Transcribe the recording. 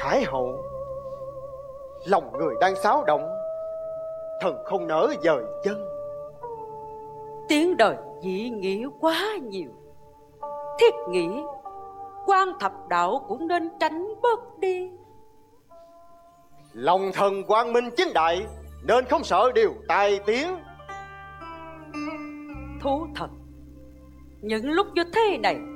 Thái hậu, lòng người đang xáo động, thần không nỡ dời chân. Tiếng đời dị nghị quá nhiều, thiết nghĩ quan thập đạo cũng nên tránh bớt đi. Lòng thần quang minh chính đại, nên không sợ điều tai tiếng. Thú thật, những lúc như thế này